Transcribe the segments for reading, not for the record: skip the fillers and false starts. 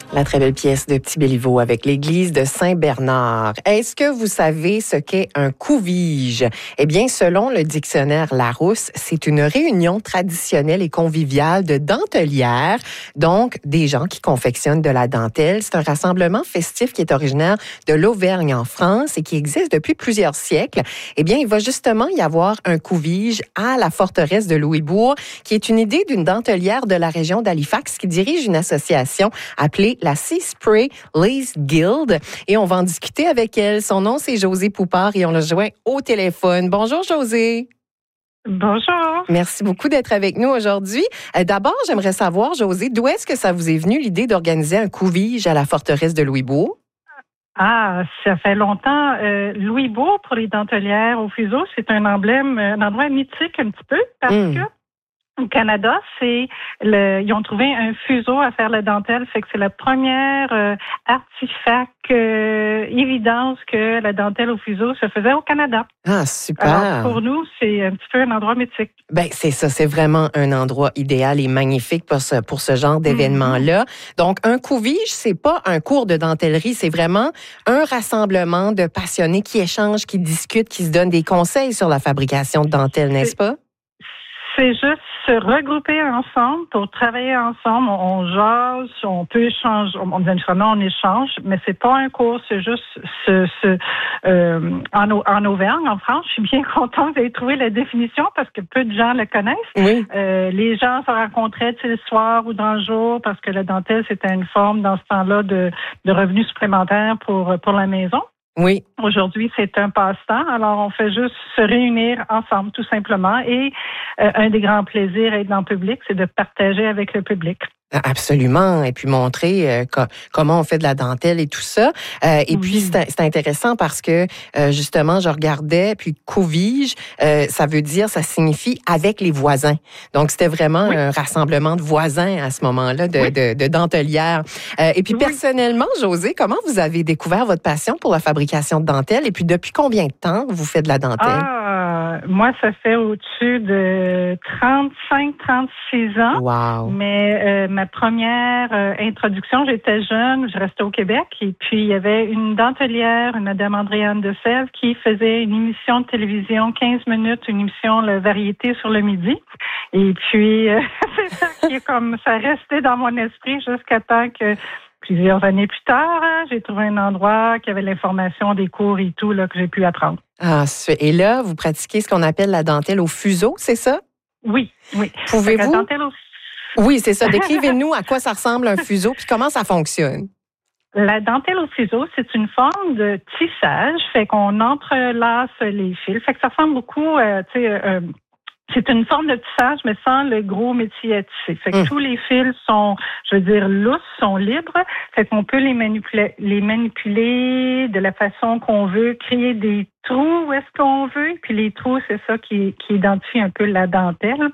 La très belle pièce de Petit Béliveau avec l'église de Saint-Bernard. Est-ce que vous savez ce qu'est un couvige? Eh bien, selon le dictionnaire Larousse, c'est une réunion traditionnelle et conviviale de dentelières, donc des gens qui confectionnent de la dentelle. C'est un rassemblement festif qui est originaire de l'Auvergne en France et qui existe depuis plusieurs siècles. Eh bien, il va justement y avoir un couvige à la forteresse de Louisbourg, qui est une idée d'une dentelière de la région d'Halifax qui dirige une association appelée la Sea Spray Lace Guild. Et on va en discuter avec elle. Son nom, c'est Josée Poupard et on l'a joint au téléphone. Bonjour, Josée. Bonjour. Merci beaucoup d'être avec nous aujourd'hui. D'abord, j'aimerais savoir, Josée, d'où est-ce que ça vous est venu l'idée d'organiser un couvige à la forteresse de Louisbourg? Ah, ça fait longtemps. Louisbourg, pour les dentelières au fuseau, c'est un emblème, un endroit mythique un petit peu, parce que au Canada, ils ont trouvé un fuseau à faire la dentelle, fait que c'est la première artefact évidence que la dentelle au fuseau se faisait au Canada. Ah, super. Alors, pour nous, c'est un petit peu un endroit mythique. Ben, c'est ça, c'est vraiment un endroit idéal et magnifique pour ce genre d'événement-là. Donc, un couvige, c'est pas un cours de dentellerie, c'est vraiment un rassemblement de passionnés qui échangent, qui discutent, qui se donnent des conseils sur la fabrication de dentelle, n'est-ce pas? C'est juste se regrouper ensemble pour travailler ensemble. On jase, on peut échanger. On échange, mais c'est pas un cours, c'est juste en Auvergne, en France. Je suis bien contente d'avoir trouvé la définition parce que peu de gens le connaissent. Oui. Les gens se rencontraient le soir ou dans le jour parce que la dentelle, c'était une forme dans ce temps-là de revenus supplémentaires pour la maison. Oui. Aujourd'hui, c'est un passe-temps. Alors, on fait juste se réunir ensemble, tout simplement. Et un des grands plaisirs d'être dans le public, c'est de partager avec le public. Absolument. Et puis montrer comment on fait de la dentelle et tout ça. Puis, c'est intéressant parce que, justement, je regardais, puis couvige, ça signifie avec les voisins. Donc, c'était vraiment un rassemblement de voisins à ce moment-là, de dentelières. Et puis, personnellement, Josée, comment vous avez découvert votre passion pour la fabrication de dentelle? Et puis, depuis combien de temps vous faites de la dentelle? Moi, ça fait au-dessus de 35-36 ans. Wow. Mais ma première introduction, j'étais jeune, je restais au Québec, et puis il y avait une dentelière, une Madame Andréane de Sèvres, qui faisait une émission de télévision, 15 minutes, une émission La Variété sur le midi. Et puis, c'est ça qui est comme ça restait dans mon esprit jusqu'à temps que plusieurs années plus tard, j'ai trouvé un endroit qui avait l'information des cours et tout là, que j'ai pu apprendre. Ah, et là, vous pratiquez ce qu'on appelle la dentelle au fuseau, c'est ça? Oui. Pouvez-vous? Oui, c'est ça. Décrivez-nous à quoi ça ressemble un fuseau puis comment ça fonctionne. La dentelle au fuseau, c'est une forme de tissage, fait qu'on entrelace les fils, fait que ça ressemble beaucoup, c'est une forme de tissage, mais sans le gros métier à tisser. Fait que tous les fils sont, lousses, sont libres. Fait qu'on peut les manipuler de la façon qu'on veut, créer des trous où est-ce qu'on veut. Puis les trous, c'est ça qui identifie un peu la dentelle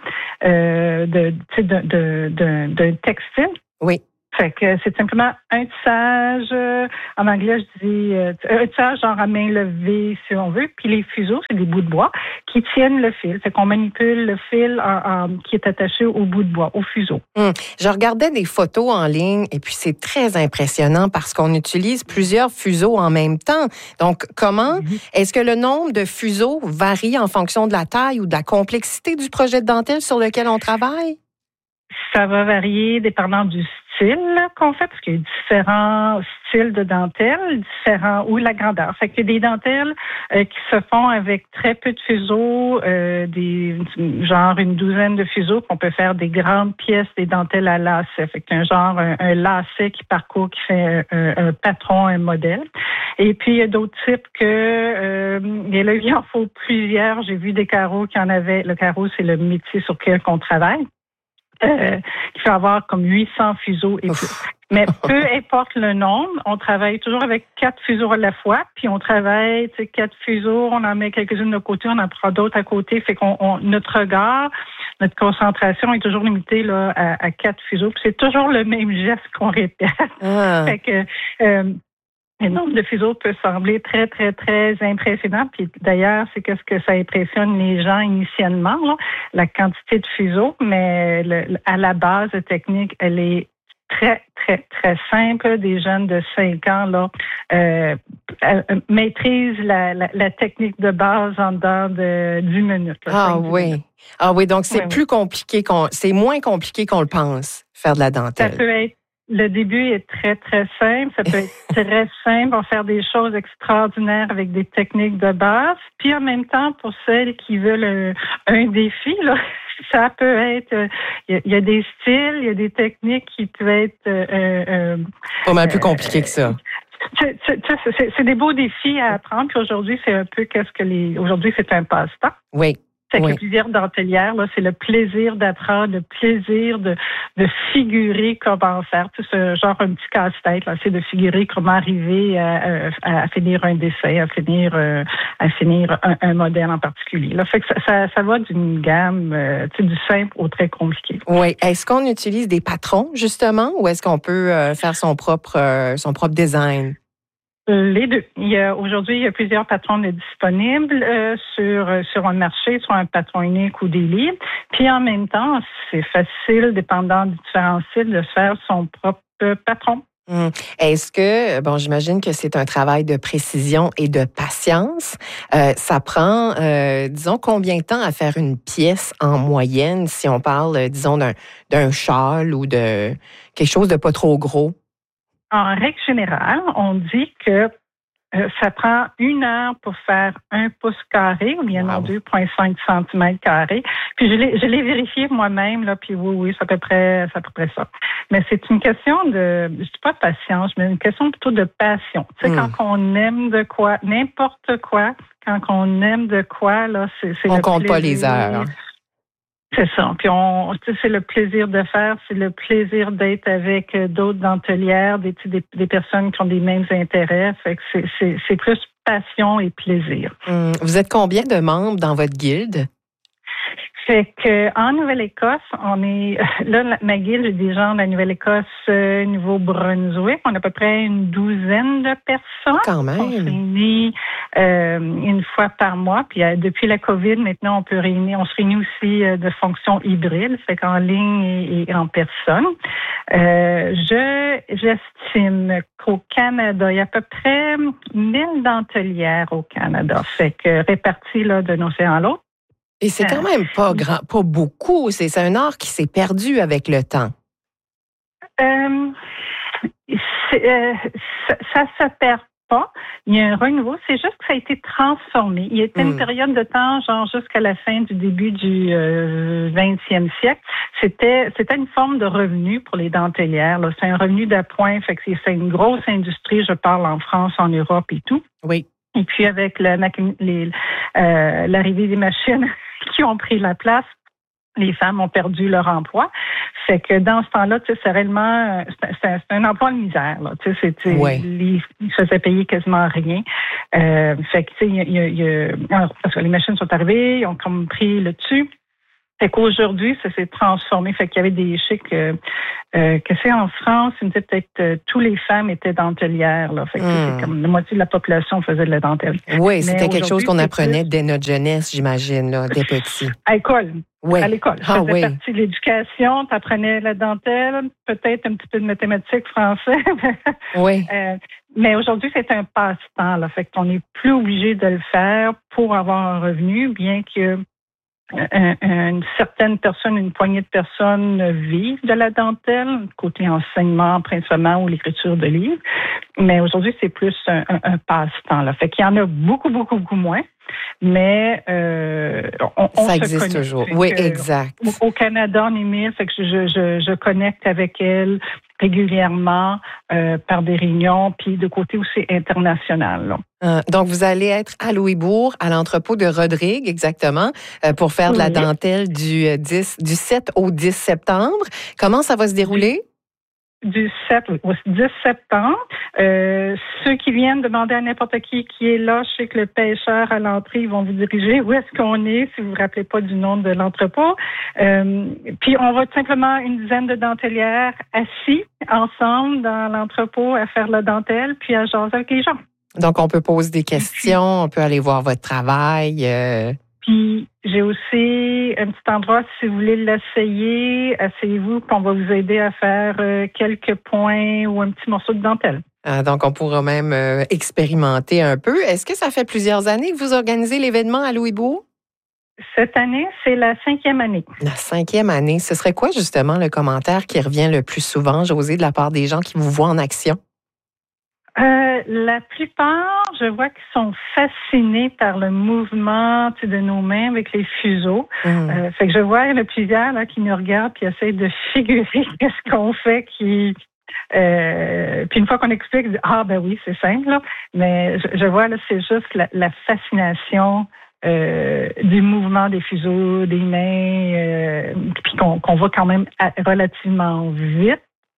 d'un textile. Oui. Fait que c'est simplement un tissage, en anglais je dis un tissage genre à main levée si on veut, puis les fuseaux, c'est des bouts de bois qui tiennent le fil. Fait qu'on manipule le fil qui est attaché au bout de bois, au fuseau. Je regardais des photos en ligne et puis c'est très impressionnant parce qu'on utilise plusieurs fuseaux en même temps. Donc, comment est-ce que le nombre de fuseaux varie en fonction de la taille ou de la complexité du projet de dentelle sur lequel on travaille? Ça va varier dépendant du style qu'on fait, parce qu'il y a différents styles de dentelle, ou la grandeur. Fait qu'il y a des dentelles qui se font avec très peu de fuseaux, genre une douzaine de fuseaux, qu'on peut faire des grandes pièces, des dentelles à lacet. Fait qu'il y a un lacet qui fait un patron, un modèle. Et puis, il y a d'autres types et là, il en faut plusieurs. J'ai vu des carreaux qui en avaient. Le carreau, c'est le métier sur lequel on travaille. Il faut avoir comme 800 fuseaux et plus. Mais peu importe le nombre, on travaille toujours avec 4 fuseaux à la fois, puis on travaille 4 fuseaux, on en met quelques-unes de côté, on en prend d'autres à côté, fait qu'on notre regard, notre concentration est toujours limitée là à 4 fuseaux, puis c'est toujours le même geste qu'on répète. Fait que le nombre de fuseaux peut sembler très, très, très impressionnant. Puis d'ailleurs, c'est ce que ça impressionne les gens initialement, là, la quantité de fuseaux. Mais à la base, la technique, elle est très, très, très simple. Des jeunes de 5 ans là maîtrisent la technique de base en dedans de 10 minutes. Ah oui. Minutes. Ah oui, donc c'est plus compliqué c'est moins compliqué qu'on le pense, faire de la dentelle. Ça peut être. Le début est très, très simple. Ça peut être très simple. On va faire des choses extraordinaires avec des techniques de base. Puis en même temps, pour celles qui veulent un défi, là, ça peut être... Il y a des styles, il y a des techniques qui peuvent être... pas mal plus compliqué que ça. C'est des beaux défis à apprendre. Puis aujourd'hui, c'est un peu Aujourd'hui, c'est un passe-temps. Oui. C'est que le plaisir dentelière, là, c'est le plaisir d'apprendre, le plaisir de figurer comment faire. Tu sais, ce genre un petit casse-tête, là, c'est de figurer comment arriver à finir un dessin, à finir un modèle en particulier. Là, fait que ça va d'une gamme, tu sais, du simple au très compliqué. Oui. Est-ce qu'on utilise des patrons, justement, ou est-ce qu'on peut faire son propre design? Les deux. Aujourd'hui, il y a plusieurs patrons disponibles sur un marché, soit un patron unique ou des livres. Puis en même temps, c'est facile, dépendant des différents sites, de faire son propre patron. Est-ce que, j'imagine que c'est un travail de précision et de patience. Ça prend, disons, combien de temps à faire une pièce en moyenne, si on parle, disons, d'un châle ou de quelque chose de pas trop gros? En règle générale, on dit que ça prend 1 heure pour faire 1 pouce carré, ou bien 2,5 cm carrés. Puis je l'ai vérifié moi-même, là, puis oui, c'est à peu près ça. Mais c'est une question je dis pas de patience, mais une question plutôt de passion. Tu sais, quand on aime de quoi, n'importe quoi, quand on aime de quoi, là, c'est on le compte plaisir. Pas les heures. C'est ça. Puis c'est le plaisir de faire, c'est le plaisir d'être avec d'autres dentelières, des personnes qui ont des mêmes intérêts. Fait que c'est plus passion et plaisir. Vous êtes combien de membres dans votre guilde? Fait que en Nouvelle-Écosse, on est là, ma guilde, j'ai des gens de la Nouvelle-Écosse, Nouveau-Brunswick. On a à peu près une 12aine de personnes. Quand même. On se réunit une fois par mois. Puis depuis la COVID, maintenant, on se réunit aussi de fonction hybride, fait qu'en ligne et en personne. J'estime qu'au Canada, il y a à peu près 1000 dentelières au Canada, fait que réparties là d'un océan à l'autre. Et c'est quand même pas beaucoup. C'est un art qui s'est perdu avec le temps. Ça se perd pas. Il y a un renouveau. C'est juste que ça a été transformé. Il y a été une période de temps, genre jusqu'à la fin du début du 20e siècle. C'était une forme de revenu pour les dentelières. Là. C'est un revenu d'appoint. Fait que c'est une grosse industrie. Je parle en France, en Europe et tout. Oui. Et puis avec l'arrivée des machines qui ont pris la place, les femmes ont perdu leur emploi. Fait que dans ce temps-là, tu sais, c'est réellement c'est un emploi de misère. Là. Tu sais, ils se faisaient payer quasiment rien. Fait que tu sais, parce que les machines sont arrivées, ils ont comme pris le dessus. Fait qu'aujourd'hui, ça s'est transformé. Fait qu'il y avait des chics que c'est en France, il me disait peut-être tous les femmes étaient dentelières. Là. Fait que c'est comme la moitié de la population faisait de la dentelle. Oui, c'était quelque chose qu'on apprenait dès notre jeunesse, j'imagine, là, dès petit. À l'école. Oui. À l'école. Ça faisait partie de l'éducation. Tu apprenais la dentelle, peut-être un petit peu de mathématiques, français. Oui. Mais aujourd'hui, c'est un passe-temps. Là. Fait qu'on n'est plus obligé de le faire pour avoir un revenu, bien que une certaine personne, une poignée de personnes vivent de la dentelle, côté enseignement principalement ou l'écriture de livres. Mais aujourd'hui, c'est plus un passe-temps. Là. Fait qu'il y en a beaucoup, beaucoup, beaucoup moins. Mais on ça se existe connecte. toujours. Oui, exact. Au Canada, on est 1000, fait que je connecte avec elle régulièrement par des réunions, puis de côté aussi international. Là. Donc, vous allez être à Louisbourg, à l'entrepôt de Rodrigue, exactement, pour faire de la dentelle du 7 au 10 septembre. Comment ça va se dérouler? Du 7 au 10 septembre. Ceux qui viennent demander à n'importe qui est là, je sais que le pêcheur à l'entrée, ils vont vous diriger où est-ce qu'on est, si vous ne vous rappelez pas du nom de l'entrepôt. Puis on va être simplement une dizaine de dentelières assis ensemble dans l'entrepôt à faire la dentelle, puis à jaser avec les gens. Donc, on peut poser des questions, on peut aller voir votre travail. Puis, j'ai aussi un petit endroit, si vous voulez l'essayer, asseyez-vous, puis on va vous aider à faire quelques points ou un petit morceau de dentelle. Donc, on pourra même expérimenter un peu. Est-ce que ça fait plusieurs années que vous organisez l'événement à Louisbourg? Cette année, c'est la 5e année. La 5e année. Ce serait quoi, justement, le commentaire qui revient le plus souvent, Josée, de la part des gens qui vous voient en action? La plupart, je vois qu'ils sont fascinés par le mouvement de nos mains avec les fuseaux. Fait que je vois il y en a plusieurs là, qui nous regardent et essayent de figurer qu'est-ce qu'on fait. Puis une fois qu'on explique, ils disent, ah ben oui, c'est simple. Là. Mais je vois là, c'est juste la fascination du mouvement des fuseaux, des mains, puis qu'on voit quand même relativement vite.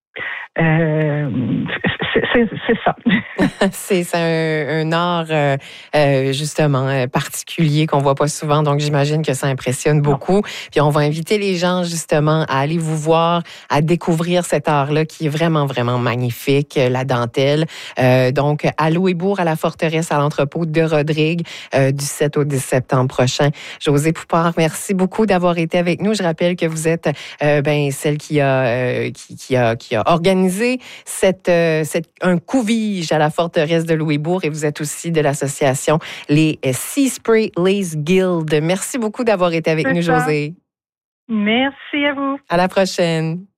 C'est ça. C'est un art justement particulier qu'on voit pas souvent, donc j'imagine que ça impressionne beaucoup. Puis on va inviter les gens justement à aller vous voir, à découvrir cet art-là qui est vraiment, vraiment magnifique, la dentelle. Donc à Louisbourg, à la forteresse, à l'entrepôt de Rodrigue, du 7 au 10 septembre prochain. Josée Poupard, merci beaucoup d'avoir été avec nous. Je rappelle que vous êtes celle qui a organisé un couvige à la forteresse de Louisbourg et vous êtes aussi de l'association les Sea Spray Lace Guild. Merci beaucoup d'avoir été avec nous, Josée. Merci à vous. À la prochaine.